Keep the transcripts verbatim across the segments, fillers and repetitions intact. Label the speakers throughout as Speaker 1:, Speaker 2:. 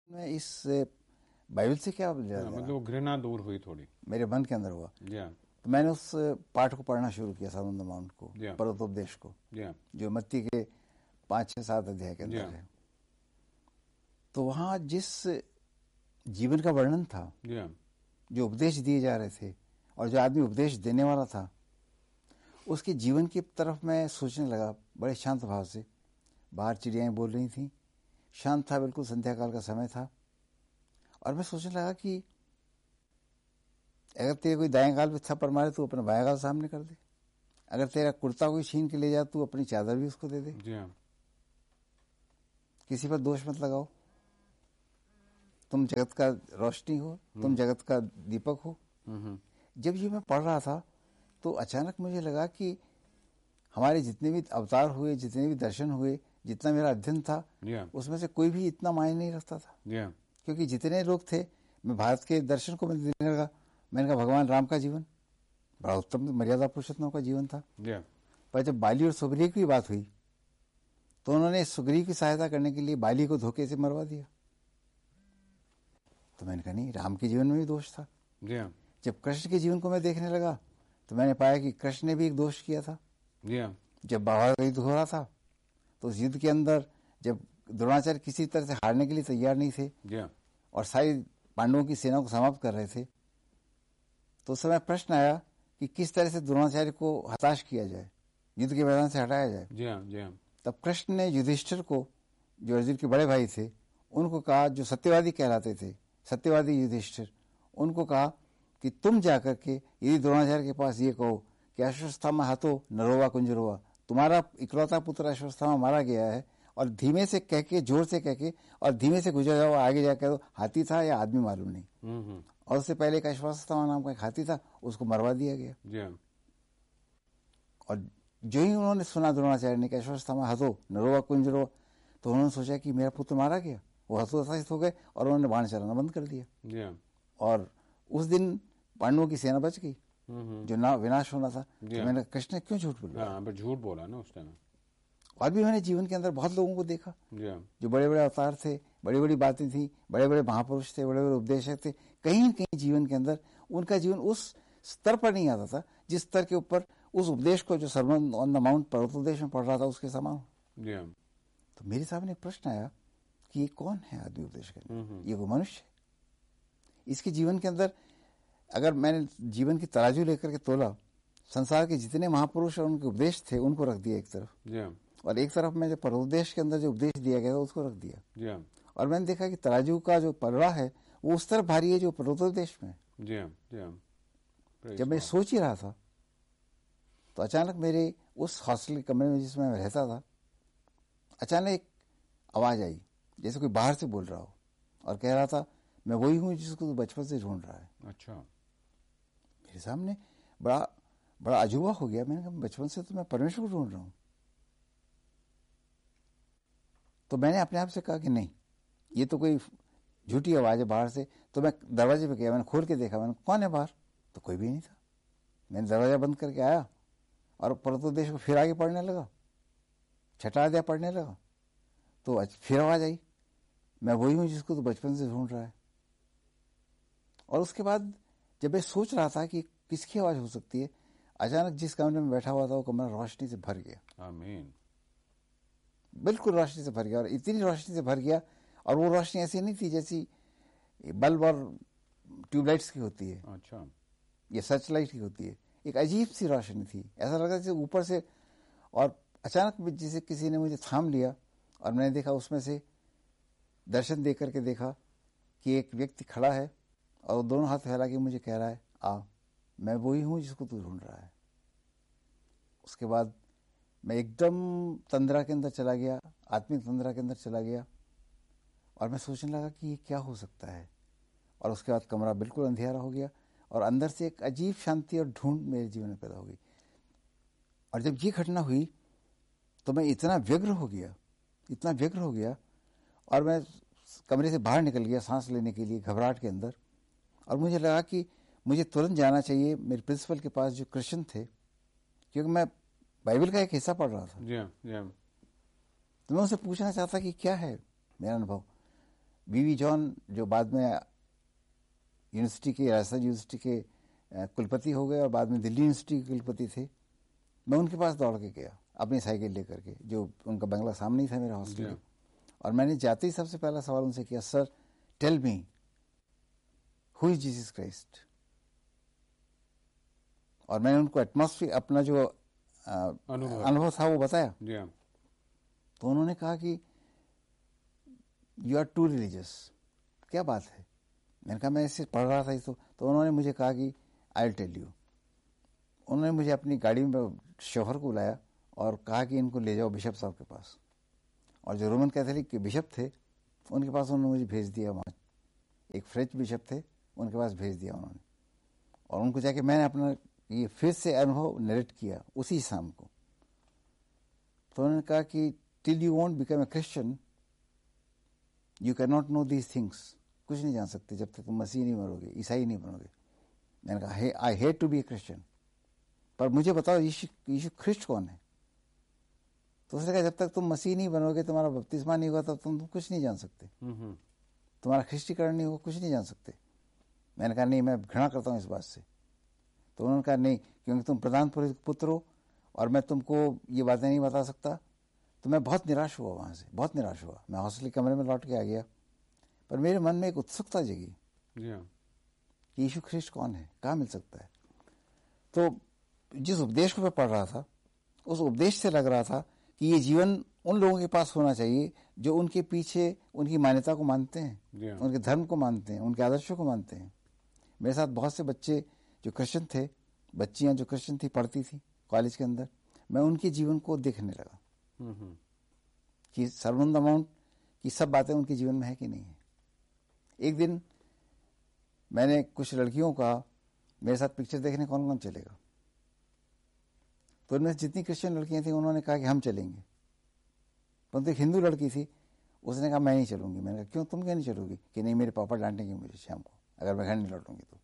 Speaker 1: मैं इस बाइबल से क्या
Speaker 2: हाँ, मतलब घृणा दूर हुई थोड़ी
Speaker 1: मेरे मन के अंदर हुआ।
Speaker 2: या
Speaker 1: तो मैंने उस पाठ को पढ़ना शुरू किया, सर्मन ऑन द माउंट को,
Speaker 2: Yeah.
Speaker 1: पर्वतोपदेश को,
Speaker 2: या
Speaker 1: जो मत्ती के पांच छह सात अध्याय के अंदर
Speaker 2: Yeah.
Speaker 1: है। तो वहां जिस जीवन का वर्णन था,
Speaker 2: या
Speaker 1: जो उपदेश दिए जा रहे थे और जो आदमी उपदेश देने वाला था, उसके जीवन की तरफ मैं सोचने लगा बड़े शांत भाव से। बाहर चिड़ियाएं बोल रही थी, शांत था, बिल्कुल संध्या काल का समय था। और मैं सोचने लगा कि अगर तेरे कोई दाएं गाल पे थप्पड़ मारे तो अपना बाएं गाल सामने कर दे, अगर तेरा कुर्ता कोई छीन के ले जाए तो अपनी चादर भी उसको दे दे।
Speaker 2: या
Speaker 1: किसी पर दोष मत लगाओ। तुम जगत का रोशनी हो, तुम जगत का दीपक हो। जब ये मैं पढ़ रहा था तो अचानक मुझे लगा कि हमारे जितने भी अवतार हुए, जितने भी दर्शन हुए, जितना मेरा अध्ययन था,
Speaker 2: या
Speaker 1: उसमें से कोई भी इतना मायने नहीं रखता था।
Speaker 2: या
Speaker 1: क्योंकि जितने लोग थे, मैं भारत के दर्शन को मैं देने लगा। मैंने कहा भगवान राम का जीवन बड़ा उत्तम मर्यादा पुरुषोत्तम का जीवन था।
Speaker 2: या
Speaker 1: पर जब बाली और सुग्रीव की बात हुई तो उन्होंने सुग्रीव की सहायता करने के लिए बाली को धोखे से मरवा दिया। तो मैंने कहा नहीं, राम के जीवन में भी दोष था।
Speaker 2: या
Speaker 1: जब कृष्ण के जीवन को मैं देखने लगा तो मैंने पाया कि कृष्ण ने भी एक दोष किया था।
Speaker 2: या
Speaker 1: जब महाभारत का युद्ध हो रहा था तो उस युद्ध के अंदर जब द्रोणाचार्य किसी तरह से हारने के लिए तैयार नहीं थे
Speaker 2: या
Speaker 1: और सारी पांडवों की सेना को समाप्त कर रहे थे, तो उस समय प्रश्न आया कि किस तरह से द्रोणाचार्य को हताश किया जाए, युद्ध के मैदान से हटाया जाए।
Speaker 2: या या
Speaker 1: तब कृष्ण ने युधिष्ठिर को, जो अर्जुन के बड़े भाई थे, उनको कहा, जो सत्यवादी कहलाते थे, सत्यवादी युधिष्ठिर, उनको कहा कि तुम जाकर के यदि द्रोणाचार्य के पास ये कहो कि अश्वत्थामा हतो नरोवा कुंजरोवा, तुम्हारा इकलौता पुत्र अश्वत्थामा मारा गया है, और धीमे से कह के, जोर से कह के और धीमे से गुजर जाओ, आगे जाकर दो हाथी था या आदमी मालूम नहीं।
Speaker 2: हम्म
Speaker 1: और उससे पहले एक अश्वत्थामा नाम का एक हाथी था, उसको मरवा दिया गया।
Speaker 2: या
Speaker 1: और जो ही उन्होंने सुना द्रोणाचार्य ने कि अश्वत्थामा हतो नरोवा कुंजरोवा, तो उन्होंने सोचा कि मेरा पुत्र मारा गया। वो हतोत्साहित हो गए और उन्होंने बाण चलाना बंद कर दिया।
Speaker 2: या
Speaker 1: और उस दिन पांडवों की सेना बच गई, जो ना विनाश होना था। तो
Speaker 2: Yeah.
Speaker 1: मैंने कृष्ण ने क्यों झूठ बोला?
Speaker 2: हाँ, पर झूठ बोला ना उस टाइम।
Speaker 1: और भी मैंने जीवन के अंदर बहुत लोगों को देखा
Speaker 2: या
Speaker 1: जो बड़े बड़े अवतार थे, बड़ी बड़ी बातें थी, बड़े बड़े महापुरुष थे, बड़े बड़े उपदेशक थे, कहीं न कहीं जीवन के अंदर उनका जीवन उस स्तर पर नहीं आता था जिस स्तर के ऊपर उस उपदेश को, जो सर्मन ऑन द माउंट पर्वतोपदेश में पढ़ रहा था, उसके समान।
Speaker 2: या
Speaker 1: तो मेरे सामने एक प्रश्न आया कि ये कौन है आदमी उपदेश करने? ये वो मनुष्य है। इसके जीवन के अंदर अगर मैंने जीवन की तराजू लेकर के तोला, संसार के जितने महापुरुष और उनके उपदेश थे उनको रख दिया एक तरफ,
Speaker 2: या
Speaker 1: और एक तरफ में जो पर्वतोपदेश के अंदर जो उपदेश दिया गया था उसको रख दिया।
Speaker 2: या
Speaker 1: और मैंने देखा कि तराजू का जो पलड़ा है वो उस तरफ भारी है जो पर्वतोपदेश में है।
Speaker 2: या या
Speaker 1: जब मैं सोच ही रहा था तो अचानक मेरे उस हॉस्टल के कमरे में जिसमें मैं रहता था, अचानक एक आवाज आई जैसे कोई बाहर से बोल रहा हो और कह रहा था, मैं वही हूं जिसको तू बचपन से ढूंढ रहा है।
Speaker 2: अच्छा।
Speaker 1: मेरे सामने बड़ा बड़ा अजूबा हो गया। मैंने कहा बचपन से तो मैं परमेश्वर को ढूंढ रहा हूं। तो मैंने अपने आप से कहा कि नहीं, ये तो कोई झूठी आवाज है बाहर से। तो मैं दरवाजे पे गया, मैंने खोल के देखा, मैंने कौन है बाहर? तो कोई भी नहीं था। मैंने दरवाजा बंद करके आया और पर्वतोपदेश को फिर आगे पढ़ने लगा, छठा अध्याय पढ़ने लगा। तो आज फिर आवाज आई, मैं वही हूं जिसको तो बचपन से ढूंढ रहा है। और उसके बाद जब मैं सोच रहा था कि किसकी आवाज हो सकती है, अचानक जिस कमरे में बैठा हुआ था वो कमरा रोशनी से भर गया।
Speaker 2: आमीन।
Speaker 1: बिल्कुल रोशनी से भर गया, और इतनी रोशनी से भर गया, और वो रोशनी ऐसी नहीं थी जैसी बल्ब और ट्यूबलाइट्स की होती है,
Speaker 2: अच्छा।
Speaker 1: ये सर्च लाइट की होती है। एक अजीब सी रोशनी थी, ऐसा लगा जैसे ऊपर से। और अचानक जैसे किसी ने मुझे थाम लिया और मैंने देखा, उसमें से दर्शन दे करके देखा कि एक व्यक्ति खड़ा है और दोनों हाथ फैला के मुझे कह रहा है, आ, मैं वही हूं जिसको तू ढूंढ रहा है। उसके बाद मैं एकदम तंद्रा के अंदर चला गया, आत्मिक तंद्रा के अंदर चला गया, और मैं सोचने लगा कि ये क्या हो सकता है। और उसके बाद कमरा बिल्कुल अंधेरा हो गया और अंदर से एक अजीब शांति और ढूंढ मेरे जीवन में पैदा हो गई। और जब ये घटना हुई तो मैं इतना व्यग्र हो गया, इतना व्यग्र हो गया, और मैं कमरे से बाहर निकल गया सांस लेने के लिए घबराहट के अंदर। और मुझे लगा कि मुझे तुरंत जाना चाहिए मेरे प्रिंसिपल के पास जो क्रिश्चियन थे, क्योंकि मैं बाइबल का एक हिस्सा पढ़ रहा था।
Speaker 2: yeah, yeah.
Speaker 1: तो मैं उनसे पूछना चाहता कि क्या है मेरा अनुभव। बीवी जॉन जो बाद में यूनिवर्सिटी के राजस्थान यूनिवर्सिटी के कुलपति हो गए और बाद में दिल्ली यूनिवर्सिटी के कुलपति थे, मैं उनके पास दौड़ के गया अपनी साइकिल लेकर के, जो उनका बंगला सामने ही था मेरा हॉस्टल के। और मैंने जाते ही सबसे पहला सवाल उनसे किया, sir tell me who is Jesus Christ. और मैंने उनको एटमॉस्फेयर अपना जो अनुभव था वो बताया। तो उन्होंने कहा कि यू आर टू रिलीजियस। क्या बात है? मैंने कहा मैं इसे पढ़ रहा था तो, तो उन्होंने मुझे कहा कि आई विल टेल यू। उन्होंने मुझे अपनी गाड़ी में शोहर को बुलाया और कहा कि इनको ले जाओ बिशप साहब के पास। और जो रोमन कैथोलिक के बिशप थे उनके पास उन्होंने मुझे भेज दिया। वहाँ एक फ्रेंच बिशप थे, उनके पास भेज दिया उन्होंने। और उनको जाके मैंने अपना ये फिर से अनुभव नरेट किया उसी शाम को। तो उन्होंने कहा कि till you won't become a Christian you can not know these things. कुछ नहीं जान सकते जब तक तुम मसीह नहीं बनोगे, ईसाई नहीं बनोगे। मैंने कहा I hate to be A Christian, पर मुझे बताओ यीशु यीशु ख्रिस्ट कौन है? तो उसने कहा जब तक तुम मसीह नहीं बनोगे, तुम्हारा बपतिस्मा नहीं होगा, तब तुम, तुम कुछ नहीं जान सकते, तुम्हारा ख्रिस्टीकरण नहीं होगा, कुछ नहीं जान सकते। मैंने कहा नहीं, मैं घृणा करता हूँ इस बात से। तो उन्होंने कहा नहीं, क्योंकि तुम प्रधान पुत्र हो और मैं तुमको ये बातें नहीं बता सकता। तो मैं बहुत निराश हुआ, वहाँ से बहुत निराश हुआ। मैं हॉस्टल के कमरे में लौट के आ गया, पर मेरे मन में एक उत्सुकता जगी कि यीशु ख्रिस्ट कौन है, कहाँ मिल सकता है। तो जिस उपदेश को मैं पढ़ रहा था उस उपदेश से लग रहा था कि ये जीवन उन लोगों के पास होना चाहिए जो उनके पीछे उनकी मान्यता को मानते हैं, उनके धर्म को मानते हैं, उनके आदर्शों को मानते हैं। मेरे साथ बहुत से बच्चे जो क्रिश्चियन थे, बच्चियां जो क्रिश्चियन थी, पढ़ती थी कॉलेज के अंदर। मैं उनके जीवन को देखने लगा कि सर्वंद अमाउंट की सब बातें उनके जीवन में है कि नहीं है। एक दिन मैंने कुछ लड़कियों का मेरे साथ पिक्चर देखने कौन कौन चलेगा, तो उनमें जितनी क्रिश्चियन लड़कियां थी उन्होंने कहा कि हम चलेंगे। परंतु एक हिंदू लड़की थी, उसने कहा मैं नहीं चलूंगी। मैंने कहा क्यों, तुम क्या नहीं चलोगी? कि नहीं, मेरे पापा डांटेंगे मुझे शाम को अगर मैं घर नहीं लौटूंगी तो।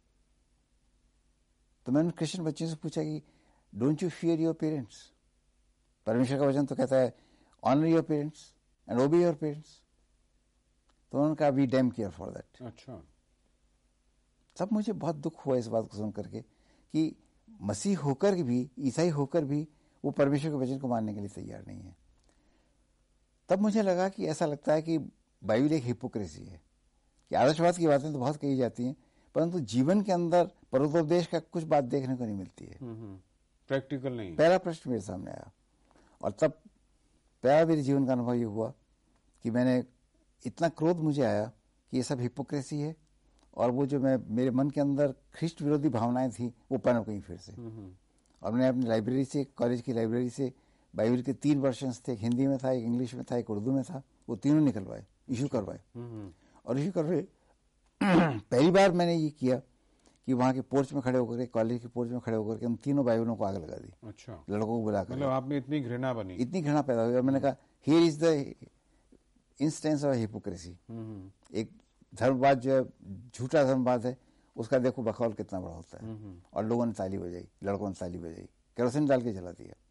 Speaker 1: तो मैंने क्रिश्चियन बच्चों से पूछा कि don't you fear your parents? परमेश्वर का वचन तो कहता है ऑनर योर पेरेंट्स एंड ओबे योर पेरेंट्स। तो उन्होंने कहा we dam care for that.
Speaker 2: अच्छा।
Speaker 1: तब मुझे बहुत दुख हुआ इस बात को सुन करके कि मसीह होकर भी, ईसाई होकर भी वो परमेश्वर के वचन को मानने के लिए तैयार नहीं है। तब मुझे लगा कि ऐसा लगता है कि बाइबल एक हिपोक्रेसी है कि आदर्शवाद की बातें तो बहुत कही जाती हैं, परंतु जीवन के अंदर परोपदेश का कुछ बात देखने को नहीं मिलती है,
Speaker 2: प्रैक्टिकल नहीं।
Speaker 1: पहला प्रश्न मेरे सामने आया और तब पहला मेरे जीवन का अनुभव ये हुआ कि मैंने इतना क्रोध मुझे आया कि ये सब हिपोक्रेसी है और वो जो मैं मेरे मन के अंदर ख्रिस्ट विरोधी भावनाएं थी वो पनप गई फिर से। और मैंने अपनी लाइब्रेरी से, कॉलेज की लाइब्रेरी से बाइबल के तीन वर्शंस थे, एक हिंदी में था, एक इंग्लिश में था, एक उर्दू में था, वो तीनों निकलवाए, इशू करवाए। और इशू करवाए पहली बार मैंने ये किया कि वहाँ के पोर्च में खड़े होकर, कॉलेज के पोर्च में खड़े होकर के हम तीनों बाइबलों को आग लगा दी।
Speaker 2: अच्छा।
Speaker 1: लड़कों को बुलाकर।
Speaker 2: मतलब आप में इतनी घृणा बनी,
Speaker 1: इतनी घृणा पैदा हुई। और मैंने कहा here is the instance of hypocrisy. एक धर्मवाद जो है, झूठा धर्मवाद है, उसका देखो बखौल कितना बड़ा होता है। और लोगों ने ताली बजाई, लड़कों ने ताली बजाई, केरोसिन डाल के जला दिया।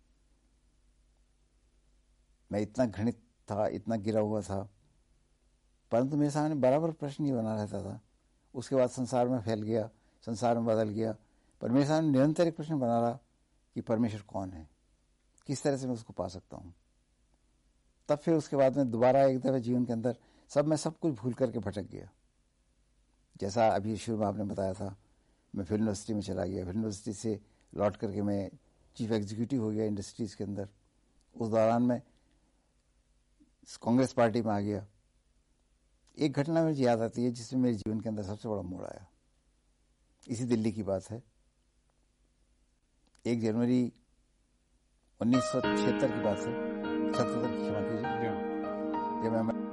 Speaker 1: मैं इतना घृणित था, इतना गिरा हुआ था, परंतु मेरे सामने बराबर प्रश्न ही बना रहता था। उसके बाद संसार में फैल गया, संसार में बदल गया, पर मेरे सामने निरंतर एक प्रश्न बना रहा कि परमेश्वर कौन है, किस तरह से मैं उसको पा सकता हूँ। तब फिर उसके बाद में दोबारा एक दफे जीवन के अंदर सब मैं सब कुछ भूल करके भटक गया। जैसा अभी शुरू में आपने बताया था, मैं फिल्म यूनिवर्सिटी में चला गया, फिल्म यूनिवर्सिटी से लौट करके मैं चीफ एग्जीक्यूटिव हो गया इंडस्ट्रीज के अंदर। उस दौरान मैं कांग्रेस पार्टी में आ गया। एक घटना मुझे याद आती है जिसमें मेरे जीवन के अंदर सबसे बड़ा मोड़ आया। इसी दिल्ली की बात है, एक जनवरी उन्नीस सौ छिहत्तर की बात है, सतहत्तर की क्षमा कीजिए, जब मैं